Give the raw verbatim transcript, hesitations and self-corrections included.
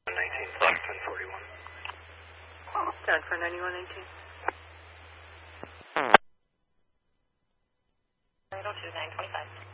nineteen plus ten forty-one. Done for ninety-one eighteen. nine oh two, nine twenty-five.